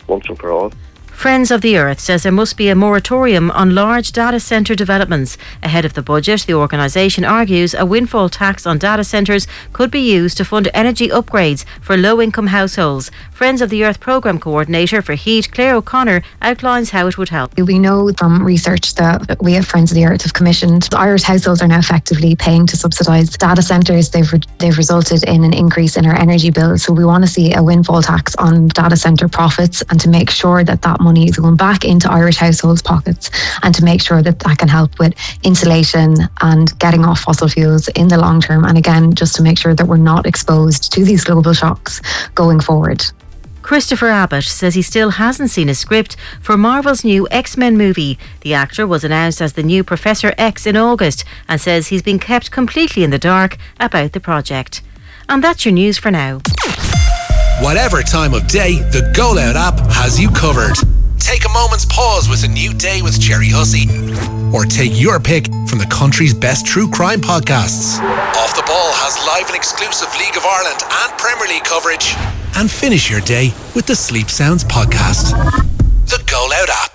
once and for all. Friends of the Earth says there must be a moratorium on large data centre developments. Ahead of the budget, the organisation argues a windfall tax on data centres could be used to fund energy upgrades for low-income households. Friends of the Earth Programme Coordinator for Heat, Claire O'Connor, outlines how it would help. We know from research that we at Friends of the Earth have commissioned, Irish households are now effectively paying to subsidise data centres. They've resulted in an increase in our energy bills. So we want to see a windfall tax on data centre profits, and to make sure that money is going back into Irish households' pockets, and to make sure that can help with insulation and getting off fossil fuels in the long term, and again just to make sure that we're not exposed to these global shocks going forward. Christopher Abbott says he still hasn't seen a script for Marvel's new X-Men movie. The actor was announced as the new Professor X in August and says he's been kept completely in the dark about the project. And that's your news for now. Whatever time of day, the Go Loud app has you covered. Take a moment's pause with A New Day with Jerry Hussey. Or take your pick from the country's best true crime podcasts. Off the Ball has live and exclusive League of Ireland and Premier League coverage. And finish your day with the Sleep Sounds podcast. The Go Loud app.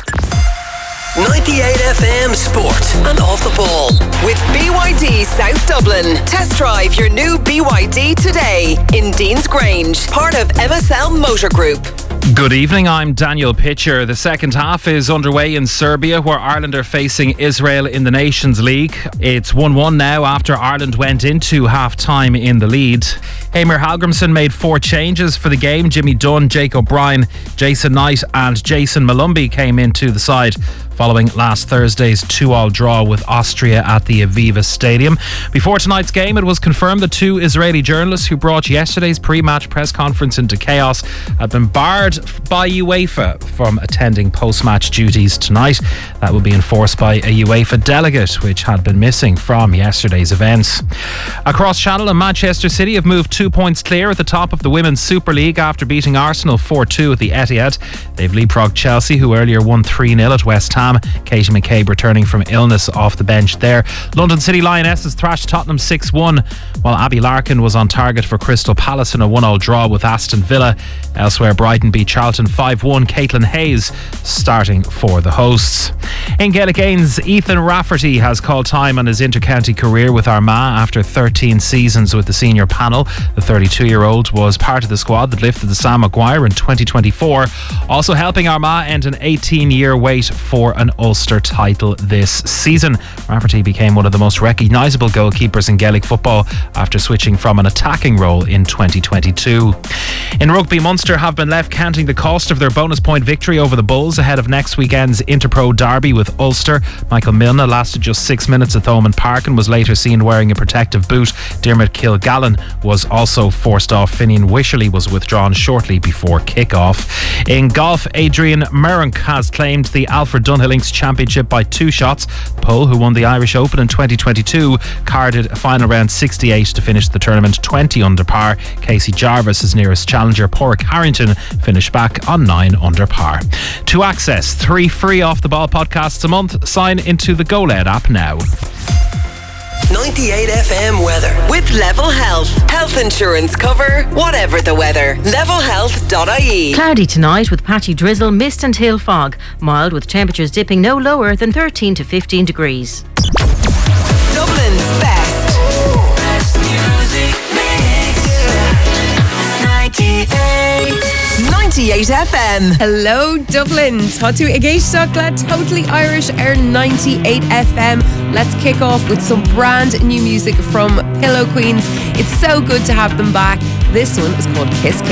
98 FM Sport and Off the Ball with BYD South Dublin. Test drive your new BYD today in Dean's Grange, part of MSL Motor Group. Good evening, I'm Daniel Pitcher. The second half is underway in Serbia, where Ireland are facing Israel in the Nations League. It's 1-1 now after Ireland went into half-time in the lead. Heimir Hallgrímsson made 4 changes for the game. Jimmy Dunn, Jake O'Brien, Jason Knight and Jason Malumbi came into the side following last Thursday's 2-2 draw with Austria at the Aviva Stadium. Before tonight's game, it was confirmed that 2 Israeli journalists who brought yesterday's pre-match press conference into chaos had been barred by UEFA from attending post-match duties tonight. That will be enforced by a UEFA delegate, which had been missing from yesterday's events. Across Channel and Manchester City have moved 2 points clear at the top of the Women's Super League after beating Arsenal 4-2 at the Etihad. They've leapfrogged Chelsea, who earlier won 3-0 at West Ham. Katie McCabe returning from illness off the bench there. London City Lionesses thrashed Tottenham 6-1, while Abby Larkin was on target for Crystal Palace in a 1-1 draw with Aston Villa. Elsewhere, Brighton beat Charlton 5-1. Caitlin Hayes starting for the hosts. In Gaelic Gaines, Ethan Rafferty has called time on his inter-county career with Armagh after 13 seasons with the senior panel. The 32-year-old was part of the squad that lifted the Sam Maguire in 2024, also helping Armagh end an 18-year wait for an Ulster title this season. Rafferty became one of the most recognisable goalkeepers in Gaelic football after switching from an attacking role in 2022. In rugby, Munster have been left counting the cost of their bonus point victory over the Bulls ahead of next weekend's Interpro derby with Ulster. Michael Milne lasted just 6 minutes at Thomond Park and was later seen wearing a protective boot. Dermot Kilgallen was also forced off. Finian Wisherley was withdrawn shortly before kick-off. In golf, Adrian Meronk has claimed the Alfred Dunhill Links Championship by 2 shots. Pohl, who won the Irish Open in 2022, carded a final round 68 to finish the tournament 20 under par. Casey Jarvis, his nearest challenger, Porrick Harrington, finished back on 9 under par. To access 3 free Off the Ball podcasts a month, sign into the Go Loud app now. 98 FM weather with Level Health. Health insurance cover, whatever the weather. Levelhealth.ie. Cloudy tonight with patchy drizzle, mist and hill fog. Mild with temperatures dipping no lower than 13 to 15 degrees. Dublin's best music mix. 98 FM. Hello Dublin, Tatu Igéisteach Totally Irish Air 98 FM. Let's kick off with some brand new music from Pillow Queens. It's so good to have them back. This one is called Kiss Kiss.